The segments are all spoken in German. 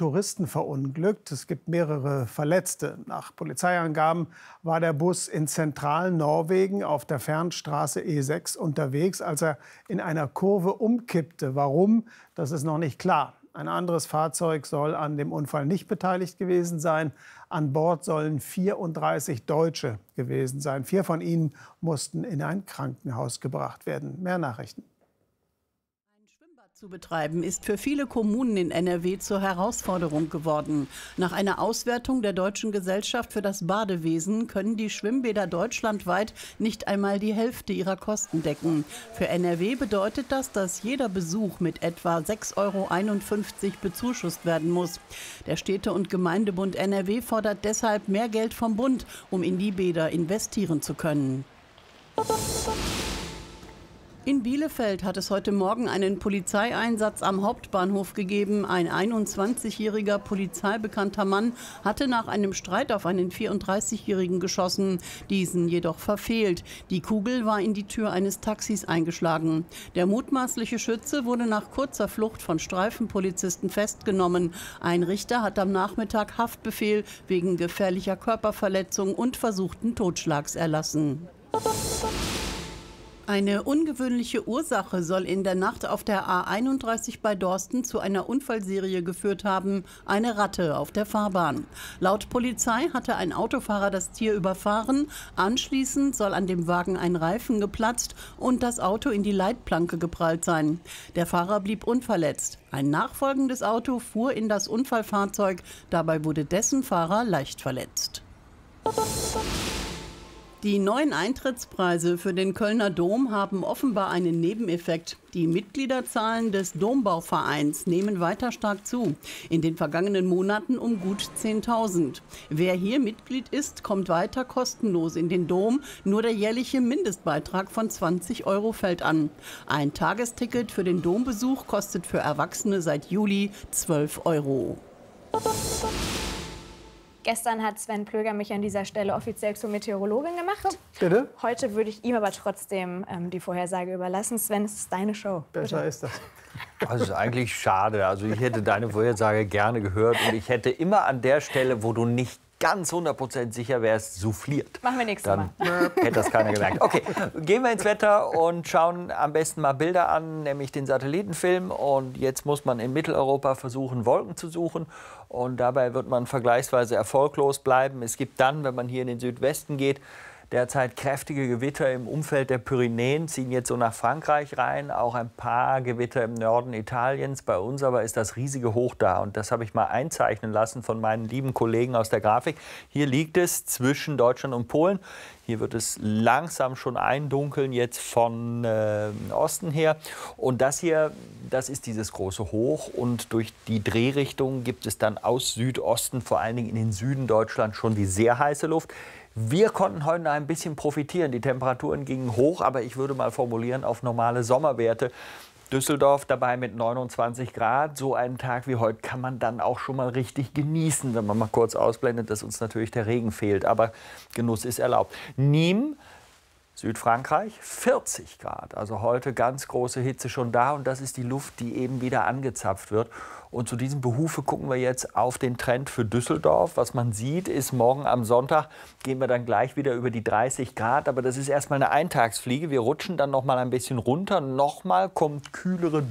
Touristen verunglückt. Es gibt mehrere Verletzte. Nach Polizeiangaben war der Bus in zentralen Norwegen auf der Fernstraße E6 unterwegs, als er in einer Kurve umkippte. Warum? Das ist noch nicht klar. Ein anderes Fahrzeug soll an dem Unfall nicht beteiligt gewesen sein. An Bord sollen 34 Deutsche gewesen sein. 4 von ihnen mussten in ein Krankenhaus gebracht werden. Mehr Nachrichten. Zu betreiben, ist für viele Kommunen in NRW zur Herausforderung geworden. Nach einer Auswertung der Deutschen Gesellschaft für das Badewesen können die Schwimmbäder deutschlandweit nicht einmal die Hälfte ihrer Kosten decken. Für NRW bedeutet das, dass jeder Besuch mit etwa 6,51 € bezuschusst werden muss. Der Städte- und Gemeindebund NRW fordert deshalb mehr Geld vom Bund, um in die Bäder investieren zu können. In Bielefeld hat es heute Morgen einen Polizeieinsatz am Hauptbahnhof gegeben. Ein 21-jähriger polizeibekannter Mann hatte nach einem Streit auf einen 34-jährigen geschossen, diesen jedoch verfehlt. Die Kugel war in die Tür eines Taxis eingeschlagen. Der mutmaßliche Schütze wurde nach kurzer Flucht von Streifenpolizisten festgenommen. Ein Richter hat am Nachmittag Haftbefehl wegen gefährlicher Körperverletzung und versuchten Totschlags erlassen. Eine ungewöhnliche Ursache soll in der Nacht auf der A31 bei Dorsten zu einer Unfallserie geführt haben: eine Ratte auf der Fahrbahn. Laut Polizei hatte ein Autofahrer das Tier überfahren. Anschließend soll an dem Wagen ein Reifen geplatzt und das Auto in die Leitplanke geprallt sein. Der Fahrer blieb unverletzt. Ein nachfolgendes Auto fuhr in das Unfallfahrzeug. Dabei wurde dessen Fahrer leicht verletzt. Die neuen Eintrittspreise für den Kölner Dom haben offenbar einen Nebeneffekt. Die Mitgliederzahlen des Dombauvereins nehmen weiter stark zu. In den vergangenen Monaten um gut 10.000. Wer hier Mitglied ist, kommt weiter kostenlos in den Dom. Nur der jährliche Mindestbeitrag von 20 € fällt an. Ein Tagesticket für den Dombesuch kostet für Erwachsene seit Juli 12 €. Gestern hat Sven Plöger mich an dieser Stelle offiziell zur Meteorologin gemacht. Bitte? Heute würde ich ihm aber trotzdem die Vorhersage überlassen. Sven, es ist deine Show. Besser Bitte. ist das. Das ist eigentlich schade. Also ich hätte deine Vorhersage gerne gehört und ich hätte immer an der Stelle, wo du nicht ganz 100% sicher wärst, souffliert. Machen wir nächstes Mal. Hätte das keiner gemerkt. Okay, gehen wir ins Wetter und schauen am besten mal Bilder an, nämlich den Satellitenfilm. Und jetzt muss man in Mitteleuropa versuchen, Wolken zu suchen. Und dabei wird man vergleichsweise erfolglos bleiben. Es gibt dann, wenn man hier in den Südwesten geht, derzeit kräftige Gewitter im Umfeld der Pyrenäen, ziehen jetzt so nach Frankreich rein. Auch ein paar Gewitter im Norden Italiens. Bei uns aber ist das riesige Hoch da. Und das habe ich mal einzeichnen lassen von meinen lieben Kollegen aus der Grafik. Hier liegt es zwischen Deutschland und Polen. Hier wird es langsam schon eindunkeln, jetzt von Osten her. Und das hier, das ist dieses große Hoch. Und durch die Drehrichtung gibt es dann aus Südosten, vor allen Dingen in den Süden Deutschlands, schon die sehr heiße Luft. Wir konnten heute ein bisschen profitieren. Die Temperaturen gingen hoch, aber ich würde mal formulieren auf normale Sommerwerte. Düsseldorf dabei mit 29 Grad. So einen Tag wie heute kann man dann auch schon mal richtig genießen, wenn man mal kurz ausblendet, dass uns natürlich der Regen fehlt. Aber Genuss ist erlaubt. Nîmes, Südfrankreich, 40 Grad. Also heute ganz große Hitze schon da. Und das ist die Luft, die eben wieder angezapft wird. Und zu diesem Behufe gucken wir jetzt auf den Trend für Düsseldorf. Was man sieht, ist, morgen am Sonntag gehen wir dann gleich wieder über die 30 Grad. Aber das ist erstmal eine Eintagsfliege. Wir rutschen dann noch mal ein bisschen runter. Nochmal kommt kühlere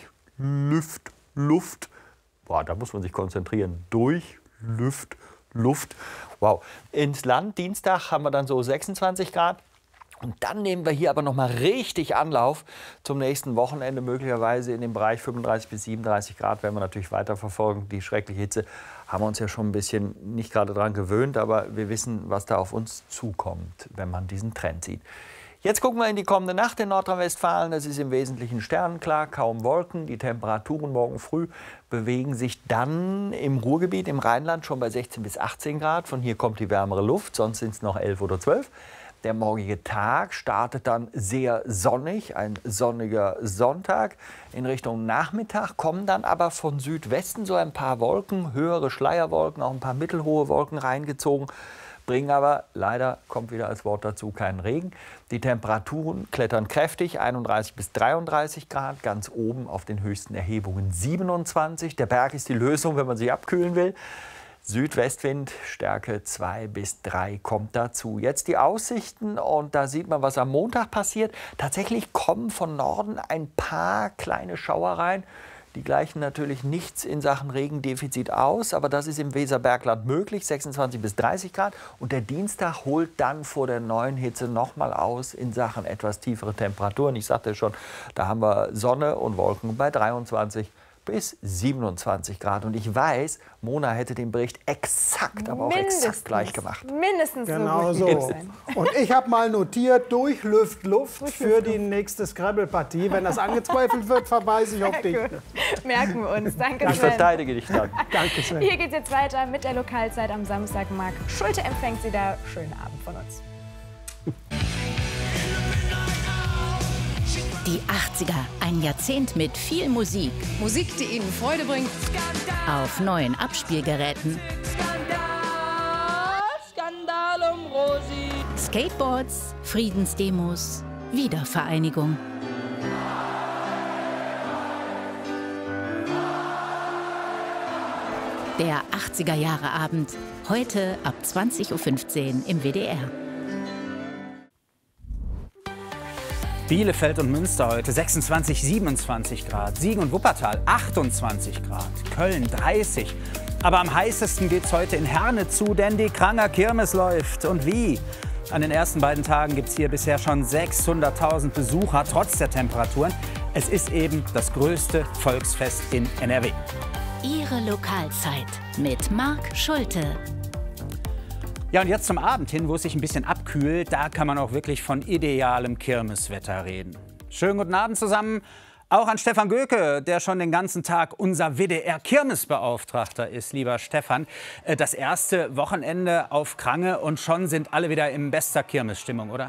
Luft. Boah, da muss man sich konzentrieren. Luft. Wow. Ins Land, Dienstag haben wir dann so 26 Grad. Und dann nehmen wir hier aber noch mal richtig Anlauf zum nächsten Wochenende, möglicherweise in dem Bereich 35 bis 37 Grad, werden wir natürlich weiter verfolgen. Die schreckliche Hitze haben wir uns ja schon ein bisschen nicht gerade dran gewöhnt, aber wir wissen, was da auf uns zukommt, wenn man diesen Trend sieht. Jetzt gucken wir in die kommende Nacht in Nordrhein-Westfalen. Es ist im Wesentlichen sternenklar, kaum Wolken. Die Temperaturen morgen früh bewegen sich dann im Ruhrgebiet, im Rheinland schon bei 16 bis 18 Grad. Von hier kommt die wärmere Luft, sonst sind es noch 11 oder 12. Der morgige Tag startet dann sehr sonnig, ein sonniger Sonntag. In Richtung Nachmittag kommen dann aber von Südwesten so ein paar Wolken, höhere Schleierwolken, auch ein paar mittelhohe Wolken reingezogen. bringen aber leider, kommt wieder als Wort dazu, keinen Regen. Die Temperaturen klettern kräftig, 31 bis 33 Grad, ganz oben auf den höchsten Erhebungen 27. Der Berg ist die Lösung, wenn man sich abkühlen will. Südwestwind, Stärke 2 bis 3 kommt dazu. Jetzt die Aussichten und da sieht man, was am Montag passiert. Tatsächlich kommen von Norden ein paar kleine Schauer rein. Die gleichen natürlich nichts in Sachen Regendefizit aus, aber das ist im Weserbergland möglich, 26 bis 30 Grad. Und der Dienstag holt dann vor der neuen Hitze nochmal aus in Sachen etwas tiefere Temperaturen. Ich sagte schon, da haben wir Sonne und Wolken bei 23 bis 27 Grad. Und ich weiß, Mona hätte den Bericht exakt, aber auch exakt gleich gemacht. Mindestens genau so gut. So. Und ich habe mal notiert, durch Luft für die nächste Scrabble-Partie. Wenn das angezweifelt wird, verweise ich auf dich. Merken wir uns. Danke, Ich verteidige dich dann. Danke, Sven. Hier geht es jetzt weiter mit der Lokalzeit am Samstag. Marc Schulte empfängt Sie da. Schönen Abend von uns. Die 80er, ein Jahrzehnt mit viel Musik. Musik, die Ihnen Freude bringt. Auf neuen Abspielgeräten. Skandal um Rosi. Skateboards, Friedensdemos, Wiedervereinigung. Der 80er-Jahre-Abend, heute ab 20:15 Uhr im WDR. Bielefeld und Münster heute 26, 27 Grad. Siegen und Wuppertal 28 Grad. Köln 30. Aber am heißesten geht's heute in Herne zu, denn die Kranger Kirmes läuft. Und wie? An den ersten beiden Tagen gibt es hier bisher schon 600.000 Besucher, trotz der Temperaturen. Es ist eben das größte Volksfest in NRW. Ihre Lokalzeit mit Marc Schulte. Ja, und jetzt zum Abend hin, wo es sich ein bisschen abkühlt, da kann man auch wirklich von idealem Kirmeswetter reden. Schönen guten Abend zusammen. Auch an Stefan Göke, der schon den ganzen Tag unser WDR-Kirmesbeauftragter ist, lieber Stefan. Das erste Wochenende auf Krange und schon sind alle wieder in bester Kirmesstimmung, oder?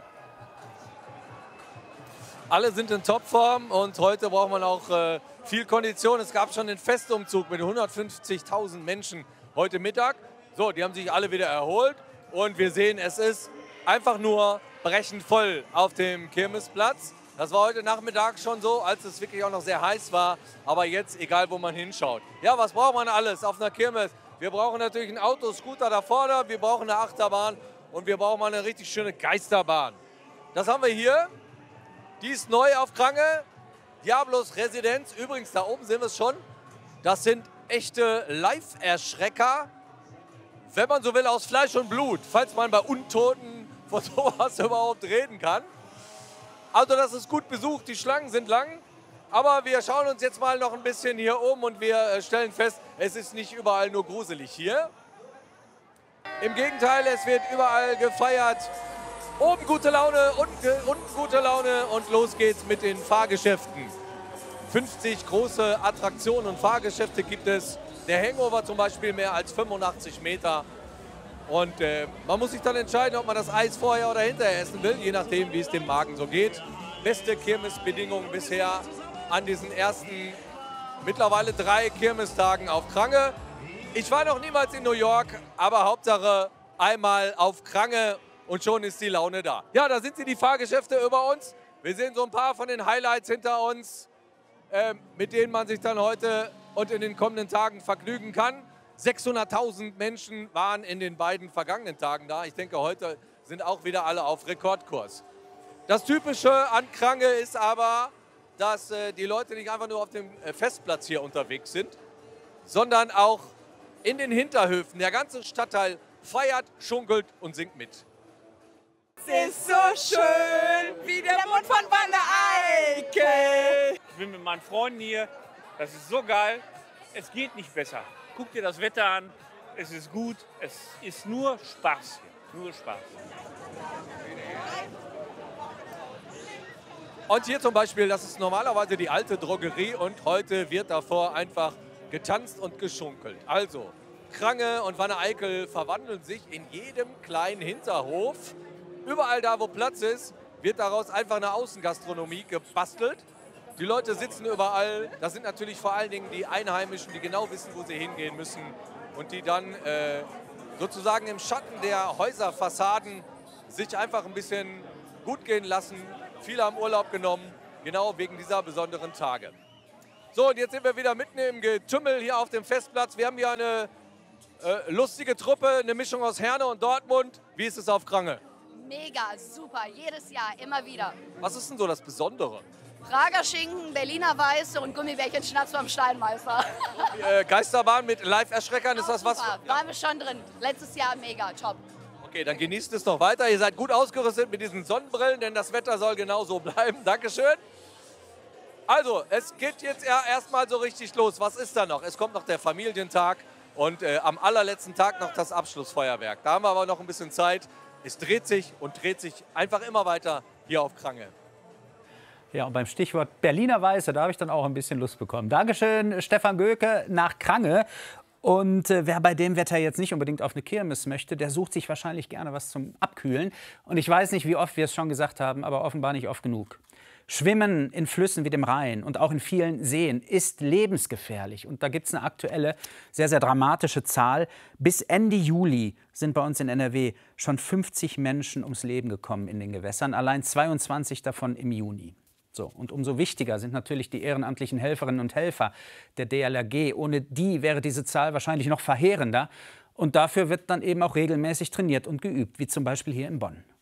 Alle sind in Topform und heute braucht man auch viel Kondition. Es gab schon den Festumzug mit 150.000 Menschen heute Mittag. So, die haben sich alle wieder erholt und wir sehen, es ist einfach nur brechend voll auf dem Kirmesplatz. Das war heute Nachmittag schon so, als es wirklich auch noch sehr heiß war. Aber jetzt, egal wo man hinschaut. Ja, was braucht man alles auf einer Kirmes? Wir brauchen natürlich ein Auto, Scooter da vorne, wir brauchen eine Achterbahn und wir brauchen mal eine richtig schöne Geisterbahn. Das haben wir hier. Die ist neu auf Krange. Diablos Residenz. Übrigens, da oben sehen wir es schon. Das sind echte Live-Erschrecker. Wenn man so will, aus Fleisch und Blut, falls man bei Untoten von sowas überhaupt reden kann. Also das ist gut besucht, die Schlangen sind lang, aber wir schauen uns jetzt mal noch ein bisschen hier um und wir stellen fest, es ist nicht überall nur gruselig hier. Im Gegenteil, es wird überall gefeiert. Oben gute Laune, unten gute Laune und los geht's mit den Fahrgeschäften. 50 große Attraktionen und Fahrgeschäfte gibt es. Der Hangover zum Beispiel mehr als 85 Meter. Und man muss sich dann entscheiden, ob man das Eis vorher oder hinterher essen will, je nachdem, wie es dem Magen so geht. Beste Kirmesbedingungen bisher an diesen ersten, mittlerweile 3 Kirmestagen auf Krange. Ich war noch niemals in New York, aber Hauptsache einmal auf Krange und schon ist die Laune da. Ja, da sind sie, die Fahrgeschäfte über uns. Wir sehen so ein paar von den Highlights hinter uns, mit denen man sich dann heute und in den kommenden Tagen vergnügen kann. 600.000 Menschen waren in den beiden vergangenen Tagen da. Ich denke, heute sind auch wieder alle auf Rekordkurs. Das Typische an Krange ist aber, dass die Leute nicht einfach nur auf dem Festplatz hier unterwegs sind, sondern auch in den Hinterhöfen. Der ganze Stadtteil feiert, schunkelt und singt mit. Es ist so schön wie der Mond von Wanne Eickel. Ich bin mit meinen Freunden hier. Das ist so geil. Es geht nicht besser. Guck dir das Wetter an. Es ist gut. Es ist nur Spaß hier. Nur Spaß. Und hier zum Beispiel, das ist normalerweise die alte Drogerie und heute wird davor einfach getanzt und geschunkelt. Also, Krange und Wanne Eickel verwandeln sich in jedem kleinen Hinterhof. Überall da, wo Platz ist, wird daraus einfach eine Außengastronomie gebastelt. Die Leute sitzen überall. Das sind natürlich vor allen Dingen die Einheimischen, die genau wissen, wo sie hingehen müssen und die dann sozusagen im Schatten der Häuserfassaden sich einfach ein bisschen gut gehen lassen. Viele haben Urlaub genommen, genau wegen dieser besonderen Tage. So, und jetzt sind wir wieder mitten im Getümmel hier auf dem Festplatz. Wir haben hier eine lustige Truppe, eine Mischung aus Herne und Dortmund. Wie ist es auf Krange? Mega, super, jedes Jahr, immer wieder. Was ist denn so das Besondere? Prager Schinken, Berliner Weiße und Gummibärchen Schnatz vom Steinmeister. Geisterbahn mit Live-Erschreckern, ist das was? Super, waren wir schon drin. Letztes Jahr mega, top. Okay, dann genießt es noch weiter. Ihr seid gut ausgerüstet mit diesen Sonnenbrillen, denn das Wetter soll genau so bleiben. Dankeschön. Also, es geht jetzt erstmal so richtig los. Was ist da noch? Es kommt noch der Familientag und am allerletzten Tag noch das Abschlussfeuerwerk. Da haben wir aber noch ein bisschen Zeit. Es dreht sich und dreht sich einfach immer weiter hier auf Krange. Ja, und beim Stichwort Berliner Weiße, da habe ich dann auch ein bisschen Lust bekommen. Dankeschön, Stefan Göke nach Krange. Und wer bei dem Wetter jetzt nicht unbedingt auf eine Kirmes möchte, der sucht sich wahrscheinlich gerne was zum Abkühlen. Und ich weiß nicht, wie oft wir es schon gesagt haben, aber offenbar nicht oft genug. Schwimmen in Flüssen wie dem Rhein und auch in vielen Seen ist lebensgefährlich. Und da gibt es eine aktuelle, sehr, sehr dramatische Zahl. Bis Ende Juli sind bei uns in NRW schon 50 Menschen ums Leben gekommen in den Gewässern, allein 22 davon im Juni. So, und umso wichtiger sind natürlich die ehrenamtlichen Helferinnen und Helfer der DLRG. Ohne die wäre diese Zahl wahrscheinlich noch verheerender. Und dafür wird dann eben auch regelmäßig trainiert und geübt, wie zum Beispiel hier in Bonn.